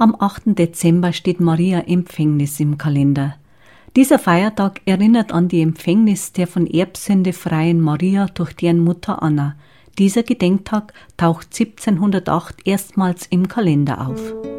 Am 8. Dezember steht Maria Empfängnis im Kalender. Dieser Feiertag erinnert an die Empfängnis der von Erbsünde freien Maria durch deren Mutter Anna. Dieser Gedenktag taucht 1708 erstmals im Kalender auf.